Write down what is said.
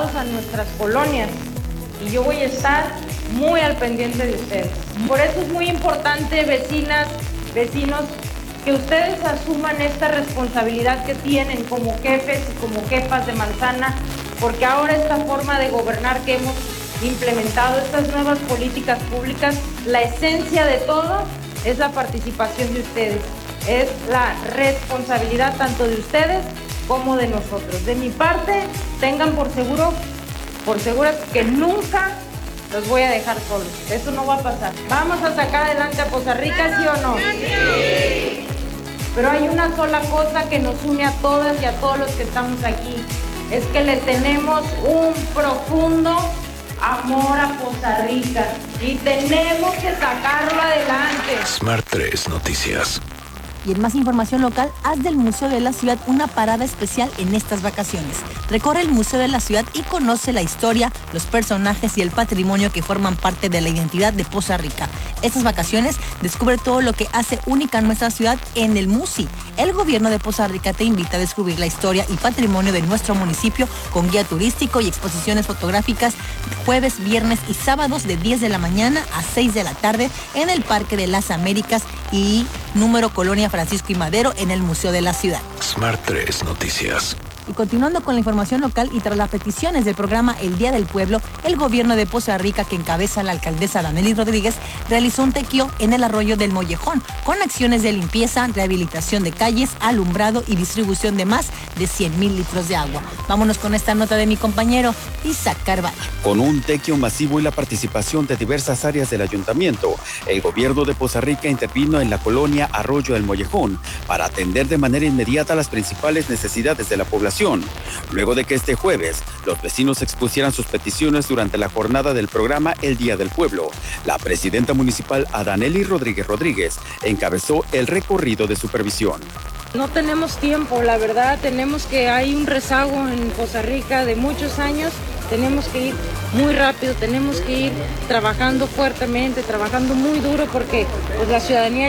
traslados a nuestras colonias y yo voy a estar muy al pendiente de ustedes. Por eso es muy importante, vecinas, vecinos, que ustedes asuman esta responsabilidad que tienen como jefes y como jefas de manzana, porque ahora esta forma de gobernar que hemos implementado, estas nuevas políticas públicas, la esencia de todo es la participación de ustedes, es la responsabilidad tanto de ustedes como de nosotros. De mi parte, tengan por seguras que nunca los voy a dejar solos. Eso no va a pasar. Vamos a sacar adelante a Poza Rica, ¿sí o no? Sí. Pero hay una sola cosa que nos une a todas y a todos los que estamos aquí. Es que le tenemos un profundo amor a Poza Rica y tenemos que sacarlo adelante. Smart 3 Noticias. Y en más información local, haz del Museo de la Ciudad una parada especial en estas vacaciones. Recorre el Museo de la Ciudad y conoce la historia, los personajes y el patrimonio que forman parte de la identidad de Poza Rica. Estas vacaciones descubre todo lo que hace única nuestra ciudad en el MUSI. El gobierno de Poza Rica te invita a descubrir la historia y patrimonio de nuestro municipio con guía turístico y exposiciones fotográficas jueves, viernes y sábados de 10 de la mañana a 6 de la tarde en el Parque de las Américas y número Colonia Francisco y Madero en el Museo de la Ciudad. Smart 3 Noticias. Y continuando con la información local y tras las peticiones del programa El Día del Pueblo, el gobierno de Poza Rica, que encabeza la alcaldesa Danely Rodríguez, realizó un tequio en el arroyo del Mollejón, con acciones de limpieza, rehabilitación de calles, alumbrado y distribución de más de 100,000 litros de agua. Vámonos con esta nota de mi compañero Isaac Carvalho. Con un tequio masivo y la participación de diversas áreas del ayuntamiento, el gobierno de Poza Rica intervino en la colonia Arroyo del Mollejón para atender de manera inmediata las principales necesidades de la población. Luego de que este jueves los vecinos expusieran sus peticiones durante la jornada del programa El Día del Pueblo, la presidenta municipal Danely Rodríguez encabezó el recorrido de supervisión. No tenemos tiempo, la verdad, hay un rezago en Poza Rica de muchos años, tenemos que ir muy rápido, tenemos que ir trabajando fuertemente, trabajando muy duro porque pues, la ciudadanía